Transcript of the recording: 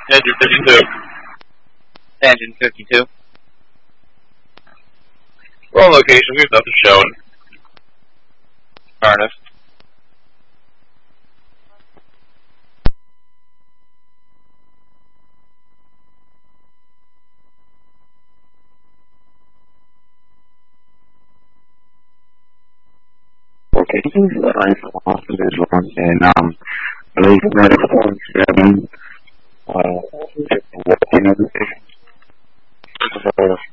Engine 52. Engine 52. We're on location. We have nothing showing. Ernest. Location is Los Angeles, and Blake Medical 7, working on the